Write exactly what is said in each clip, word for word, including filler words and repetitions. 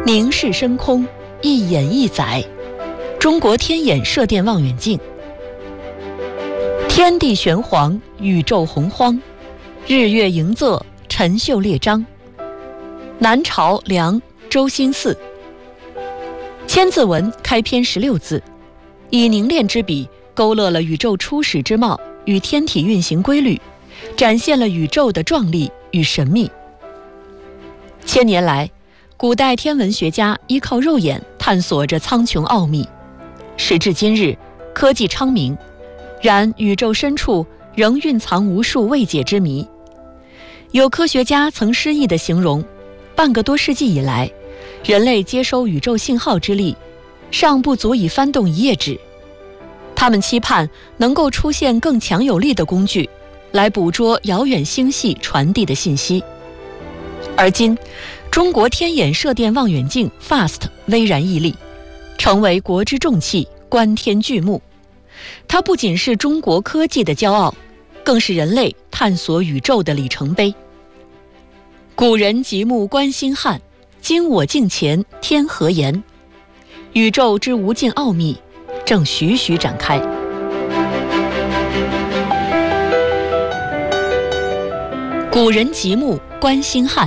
凝视深空，一眼一载。中国天眼射电望远镜。天地玄黄，宇宙洪荒，日月盈仄，辰宿列张。南朝梁周兴嗣。千字文开篇十六字，以凝练之笔勾勒了宇宙初始之貌与天体运行规律，展现了宇宙的壮丽与神秘。千年来，古代天文学家依靠肉眼探索着苍穹奥秘，时至今日，科技昌明，然宇宙深处仍蕴藏无数未解之谜。有科学家曾诗意地形容，半个多世纪以来，人类接收宇宙信号之力尚不足以翻动一页纸。他们期盼能够出现更强有力的工具，来捕捉遥远星系传递的信息。而今，中国天眼射电望远镜 F A S T 巍然屹立，成为国之重器，观天巨目。它不仅是中国科技的骄傲，更是人类探索宇宙的里程碑。古人极目观星汉，今我镜前天何言？宇宙之无尽奥秘正徐徐展开。古人极目观星汉。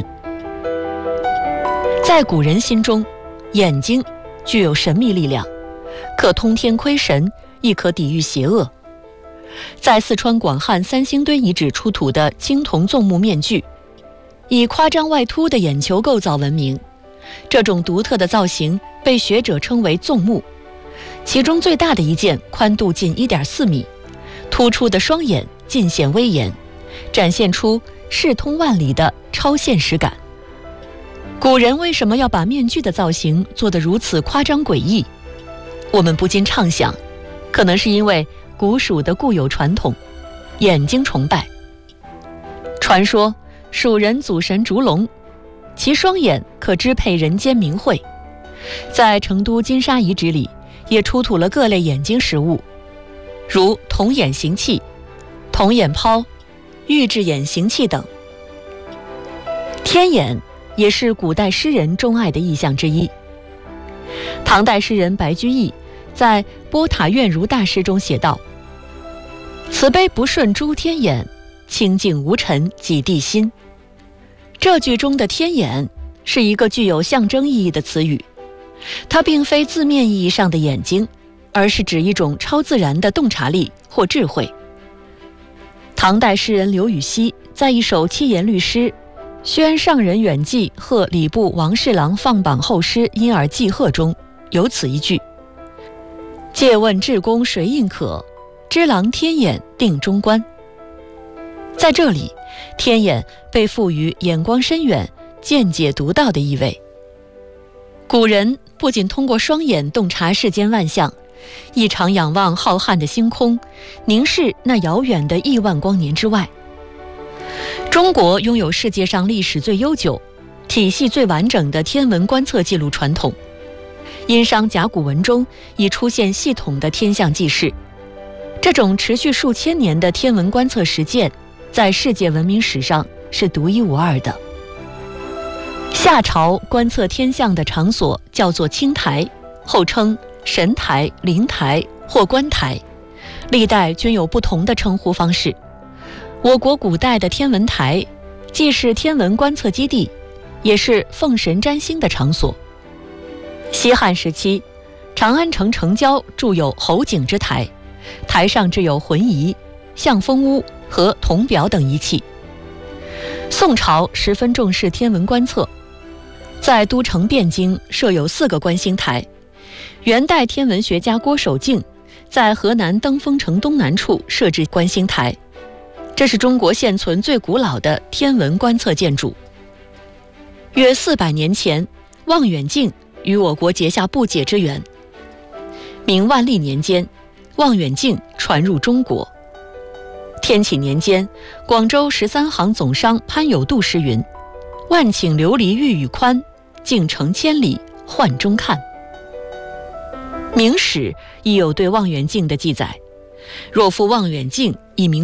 在古人心中，眼睛具有神秘力量，可通天窥神，亦可抵御邪恶。在四川广汉三星堆遗址出土的青铜纵目面具，以夸张外凸的眼球构造闻名。这种独特的造型被学者称为纵目，其中最大的一件宽度近 一点四米，突出的双眼尽显威严，展现出视通万里的超现实感。古人为什么要把面具的造型做得如此夸张诡异？我们不禁畅想，可能是因为古蜀的固有传统——眼睛崇拜。传说蜀人祖神烛龙，其双眼可支配人间名讳。在成都金沙遗址里，也出土了各类眼睛实物，如铜眼形器、铜眼泡、玉质眼形器等。天眼也是古代诗人钟爱的意象之一。唐代诗人白居易在《波塔院如大诗》中写道：“慈悲不顺诸天眼，清净无尘几地心。”这句中的天眼是一个具有象征意义的词语，它并非字面意义上的眼睛，而是指一种超自然的洞察力或智慧。唐代诗人刘禹锡在一首七言律诗《宣上人远记贺礼部王侍郎放榜后诗因而记贺》中有此一句：“借问至公谁应可，知郎天眼定中观。”在这里，天眼被赋予眼光深远、见解独到的意味。古人不仅通过双眼洞察世间万象，一常仰望浩瀚的星空，凝视那遥远的亿万光年之外。中国拥有世界上历史最悠久、体系最完整的天文观测记录传统。殷商甲骨文中已出现系统的天象记事，这种持续数千年的天文观测实践，在世界文明史上是独一无二的。夏朝观测天象的场所叫做青台，后称神台、灵台或观台，历代均有不同的称呼方式。我国古代的天文台既是天文观测基地，也是奉神占星的场所。西汉时期，长安城城郊筑有侯景之台，台上置有浑仪、象风屋和铜表等仪器。宋朝十分重视天文观测，在都城汴京设有四个观星台。元代天文学家郭守敬在河南登封城东南处设置观星台，这是中国现存最古老的天文观测建筑。约四百年前，望远镜与我国结下不解之缘。明万历年间，望远镜传入中国。天启年间，广州十三行总商潘有度诗云：“万顷琉璃玉宇宽，镜成千里幻中看。”明史亦有对望远镜的记载，若夫望远镜，一名